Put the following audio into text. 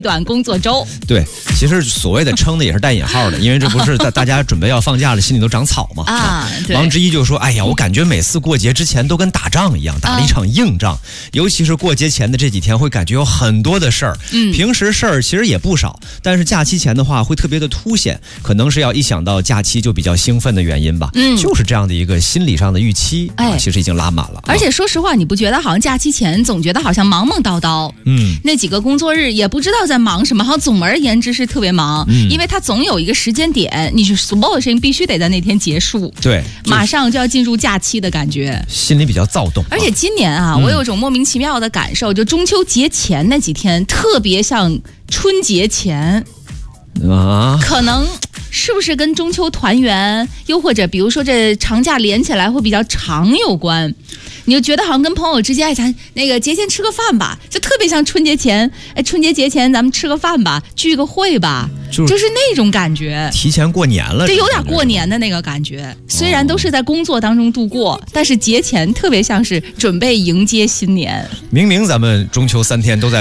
短工作周。 对，其实所谓的撑的也是带引号的，因为这不是大家准备要放假了，心里都长草嘛。 对。 王之一就说：“哎呀，我感觉每次过节之前都跟打仗一样，打了一场硬仗。尤其是过节前的这几天，会感觉有很多的事儿。平时事儿其实也不少，但是假期前的话会特别的凸显，可能是要一想到假期就比较兴奋的原因吧。就是这样的一个心理上的预期，其实已经拉满了。 而且说实话，你不觉得好像假期前总觉得好像忙忙叨叨？那几个工作日也不知道在忙什么，好像总而言之是特别忙。因为它总有一个时间点，你所有的事情必须得在那天结束。 对， 马上就要进入假期的感觉， 心里比较躁动。 而且今年我有一种莫名其妙的感受，就中秋节前那几天特别像春节前可能是不是跟中秋团圆，又或者比如说这长假连起来会比较长有关？你就觉得好像跟朋友之间，咱那个节前吃个饭吧，就特别像春节前，春节节前咱们吃个饭吧，聚个会吧，就是那种感觉， 提前过年了， 这有点过年的那个感觉。虽然都是在工作当中度过，但是节前特别像是准备迎接新年。 明明咱们中秋3天都在